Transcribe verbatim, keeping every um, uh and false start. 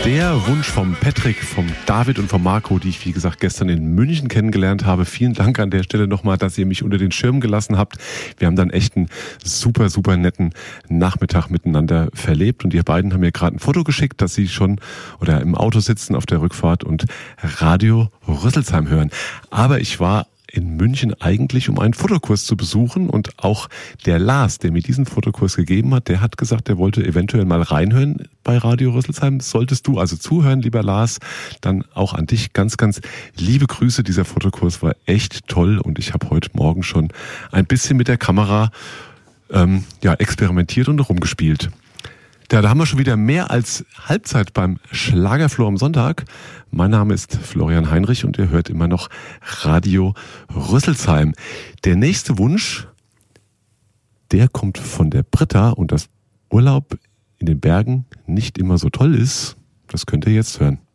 der Wunsch vom Patrick, vom David und vom Marco, die ich wie gesagt gestern in München kennengelernt habe. Vielen Dank an der Stelle nochmal, dass ihr mich unter den Schirm gelassen habt. Wir haben dann echt einen super, super netten Nachmittag miteinander verlebt und ihr beiden haben mir gerade ein Foto geschickt, dass sie schon oder im Auto sitzen auf der Rückfahrt und Radio Rüsselsheim hören. Aber ich war in München eigentlich, um einen Fotokurs zu besuchen, und auch der Lars, der mir diesen Fotokurs gegeben hat, der hat gesagt, er wollte eventuell mal reinhören bei Radio Rüsselsheim. Solltest du also zuhören, lieber Lars, dann auch an dich ganz, ganz liebe Grüße. Dieser Fotokurs war echt toll und ich habe heute Morgen schon ein bisschen mit der Kamera ähm, ja, experimentiert und rumgespielt. Ja, da haben wir schon wieder mehr als Halbzeit beim Schlagerfloh am Sonntag. Mein Name ist Florian Heinrich und ihr hört immer noch Radio Rüsselsheim. Der nächste Wunsch, der kommt von der Britta, und dass Urlaub in den Bergen nicht immer so toll ist, das könnt ihr jetzt hören.